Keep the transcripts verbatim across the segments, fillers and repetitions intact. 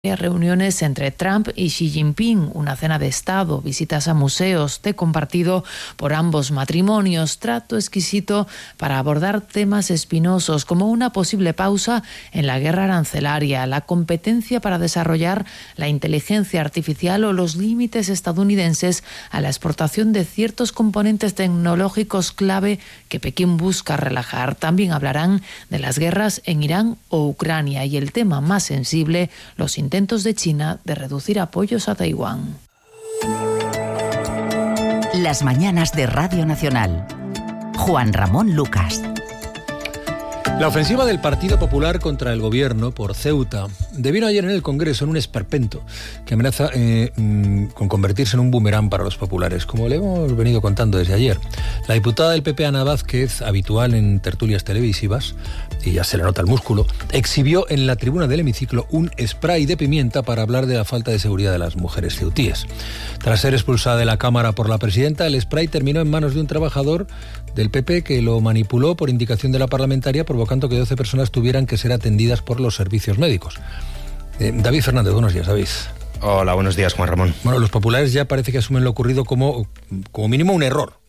Reuniones entre Trump y Xi Jinping, una cena de Estado, visitas a museos, té compartido por ambos matrimonios, trato exquisito para abordar temas espinosos como una posible pausa en la guerra arancelaria, la competencia para desarrollar la inteligencia artificial o los límites estadounidenses a la exportación de ciertos componentes tecnológicos clave que Pekín busca relajar. También hablarán de las guerras en Irán o Ucrania y el tema más sensible, los intentos de China de reducir apoyos a Taiwán. Las mañanas de Radio Nacional. Juan Ramón Lucas. La ofensiva del Partido Popular contra el gobierno por Ceuta devino ayer en el Congreso en un esperpento que amenaza eh, con convertirse en un boomerang para los populares, como le hemos venido contando desde ayer. La diputada del P P, Ana Vázquez, habitual en tertulias televisivas, y ya se le nota el músculo, exhibió en la tribuna del hemiciclo un spray de pimienta para hablar de la falta de seguridad de las mujeres ceutíes. Tras ser expulsada de la Cámara por la presidenta, el spray terminó en manos de un trabajador del P P que lo manipuló por indicación de la parlamentaria, provocando que doce personas tuvieran que ser atendidas por los servicios médicos. Eh, David Fernández, buenos días, David. Hola, buenos días, Juan Ramón. Bueno, los populares ya parece que asumen lo ocurrido como, como mínimo un error.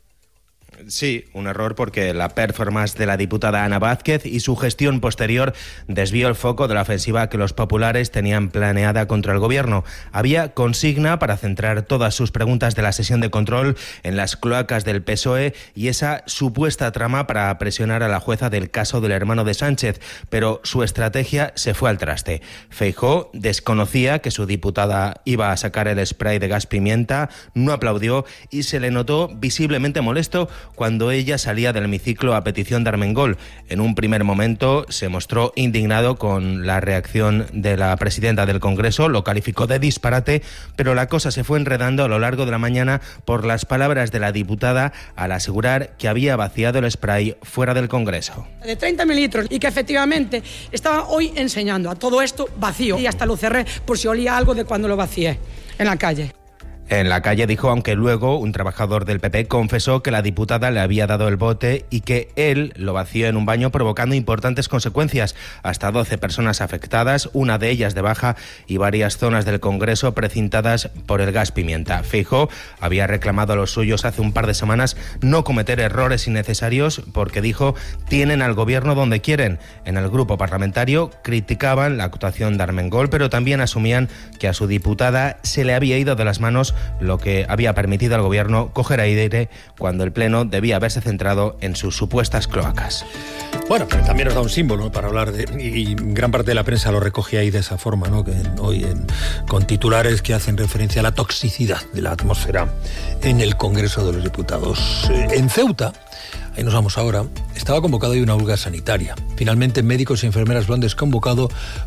Sí, un error porque la performance de la diputada Ana Vázquez y su gestión posterior desvió el foco de la ofensiva que los populares tenían planeada contra el gobierno. Había consigna para centrar todas sus preguntas de la sesión de control en las cloacas del P S O E y esa supuesta trama para presionar a la jueza del caso del hermano de Sánchez, pero su estrategia se fue al traste. Feijóo desconocía que su diputada iba a sacar el spray de gas pimienta, no aplaudió y se le notó visiblemente molesto cuando ella salía del hemiciclo a petición de Armengol. En un primer momento se mostró indignado con la reacción de la presidenta del Congreso, lo calificó de disparate, pero la cosa se fue enredando a lo largo de la mañana por las palabras de la diputada al asegurar que había vaciado el spray fuera del Congreso. De treinta mililitros y que efectivamente estaba hoy enseñando a todo esto vacío y hasta lo cerré por si olía algo de cuando lo vacié en la calle. En la calle dijo, aunque luego un trabajador del P P confesó que la diputada le había dado el bote y que él lo vació en un baño, provocando importantes consecuencias. Hasta doce personas afectadas, una de ellas de baja y varias zonas del Congreso precintadas por el gas pimienta. Feijóo había reclamado a los suyos hace un par de semanas no cometer errores innecesarios porque dijo, tienen al gobierno donde quieren. En el grupo parlamentario criticaban la actuación de Armengol, pero también asumían que a su diputada se le había ido de las manos, lo que había permitido al gobierno coger aire cuando el Pleno debía haberse centrado en sus supuestas cloacas. Bueno, pero también nos da un símbolo, ¿no?, para hablar de... Y gran parte de la prensa lo recoge ahí de esa forma, ¿no?, que hoy en, con titulares que hacen referencia a la toxicidad de la atmósfera en el Congreso de los Diputados. En Ceuta, ahí nos vamos ahora, estaba convocada hoy una huelga sanitaria. Finalmente, médicos y enfermeras lo han desconvocado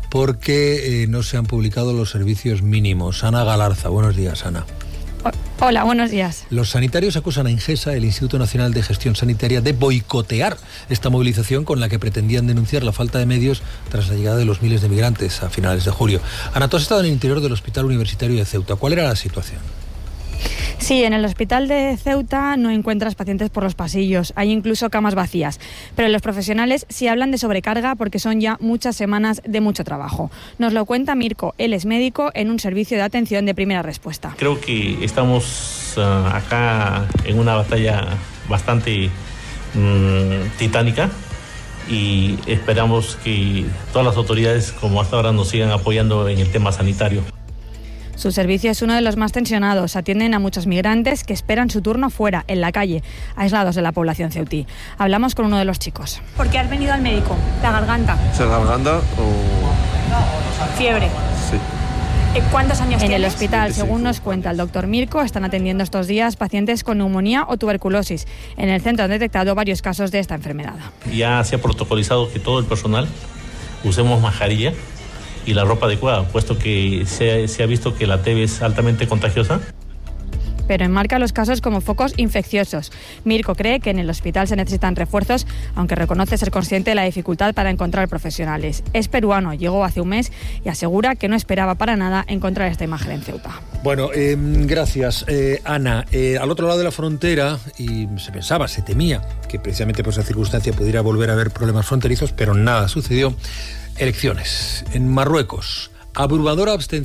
porque eh, no se han publicado los servicios mínimos. Ana Galarza, buenos días, Ana. Hola, buenos días. Los sanitarios acusan a Ingesa, el Instituto Nacional de Gestión Sanitaria, de boicotear esta movilización con la que pretendían denunciar la falta de medios tras la llegada de los miles de migrantes a finales de julio. Ana, tú has estado en el interior del Hospital Universitario de Ceuta. ¿Cuál era la situación? Sí, en el hospital de Ceuta no encuentras pacientes por los pasillos, hay incluso camas vacías, pero los profesionales sí hablan de sobrecarga porque son ya muchas semanas de mucho trabajo. Nos lo cuenta Mirko, él es médico en un servicio de atención de primera respuesta. Creo que estamos uh, acá en una batalla bastante um, titánica y esperamos que todas las autoridades como hasta ahora nos sigan apoyando en el tema sanitario. Su servicio es uno de los más tensionados. Atienden a muchos migrantes que esperan su turno fuera, en la calle, aislados de la población ceutí. Hablamos con uno de los chicos. ¿Por qué has venido al médico? ¿La garganta? ¿La garganta o...? ¿Fiebre? Sí. ¿Cuántos años en tienes? En el hospital, según nos cuenta el doctor Mirko, están atendiendo estos días pacientes con neumonía o tuberculosis. En el centro han detectado varios casos de esta enfermedad. Ya se ha protocolizado que todo el personal usemos mascarilla y la ropa adecuada, puesto que se, se ha visto que la T B es altamente contagiosa. Pero enmarca los casos como focos infecciosos. Mirko cree que en el hospital se necesitan refuerzos, aunque reconoce ser consciente de la dificultad para encontrar profesionales. Es peruano, llegó hace un mes y asegura que no esperaba para nada encontrar esta imagen en Ceuta. Bueno, eh, gracias, eh, Ana. Eh, al otro lado de la frontera, y se pensaba, se temía que precisamente por esa circunstancia pudiera volver a haber problemas fronterizos, pero nada sucedió. Elecciones en Marruecos. Abrumadora abstención.